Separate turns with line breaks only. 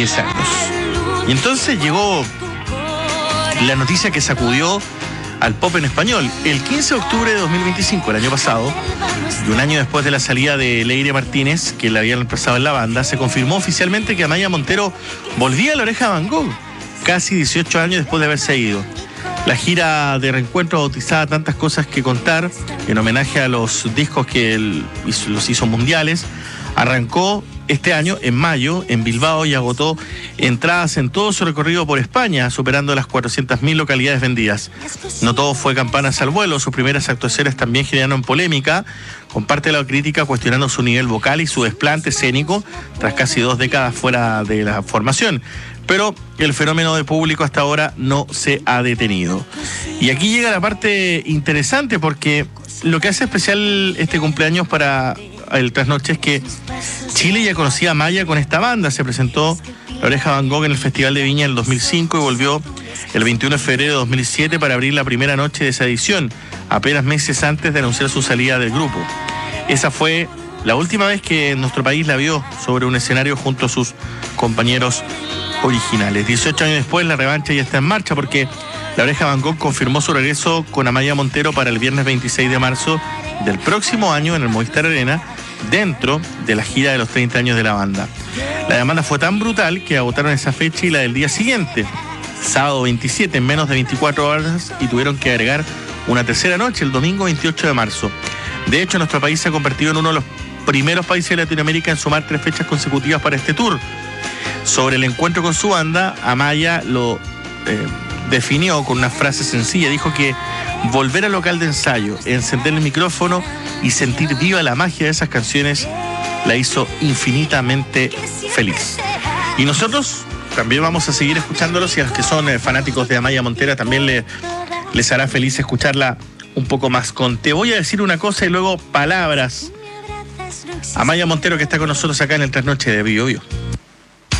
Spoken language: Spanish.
10 años. Y entonces llegó la noticia que sacudió al pop en español. El 15 de octubre de 2025, el año pasado, y un año después de la salida de Leire Martínez, que la habían reemplazado en la banda, se confirmó oficialmente que Amaya Montero volvía a La Oreja de Van Gogh, casi 18 años después de haberse ido. La gira de reencuentro bautizada Tantas Cosas que Contar, en homenaje a los discos que los hizo mundiales, arrancó este año, en mayo, en Bilbao, y agotó entradas en todo su recorrido por España, superando las 400.000 localidades vendidas. No todo fue campanas al vuelo, sus primeras actuaciones también generaron polémica, con parte de la crítica cuestionando su nivel vocal y su desplante escénico, tras casi 2 décadas fuera de la formación. Pero el fenómeno de público hasta ahora no se ha detenido. Y aquí llega la parte interesante, porque lo que hace especial este cumpleaños para el Trasnoche es que Chile ya conocía a Amaya con esta banda. Se presentó La Oreja Van Gogh en el Festival de Viña en el 2005 y volvió el 21 de febrero de 2007 para abrir la primera noche de esa edición, apenas meses antes de anunciar su salida del grupo. Esa fue la última vez que nuestro país la vio sobre un escenario junto a sus compañeros originales. 18 años después, la revancha ya está en marcha, porque La Oreja Van Gogh confirmó su regreso con Amaya Montero para el viernes 26 de marzo del próximo año en el Movistar Arena, dentro de la gira de los 30 años de la banda. La demanda fue tan brutal que agotaron esa fecha y la del día siguiente, sábado 27, en menos de 24 horas, y tuvieron que agregar una tercera noche, el domingo 28 de marzo. De hecho, nuestro país se ha convertido en uno de los primeros países de Latinoamérica en sumar 3 fechas consecutivas para este tour. Sobre el encuentro con su banda, Amaya lo definió con una frase sencilla. Dijo que volver al local de ensayo, encender el micrófono y sentir viva la magia de esas canciones la hizo infinitamente feliz. Y nosotros también vamos a seguir escuchándolos, y a los que son fanáticos de Amaya Montero también les hará feliz escucharla un poco más con Te voy a decir una cosa y luego palabras. Amaya Montero, que está con nosotros acá en el Trasnoche de Bio Bio.